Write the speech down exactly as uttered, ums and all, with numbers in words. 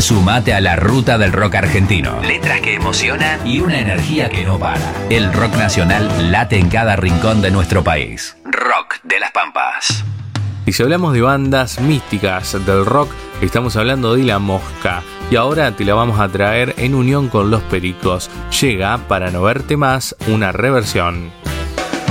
Sumate a la ruta del rock argentino. Letras que emocionan y una energía que no para. El rock nacional late en cada rincón de nuestro país. Rock de las Pampas. Y si hablamos de bandas místicas del rock, estamos hablando de La Mosca. Y ahora te la vamos a traer en unión con Los Pericos. Llega Para no verte más, una reversión.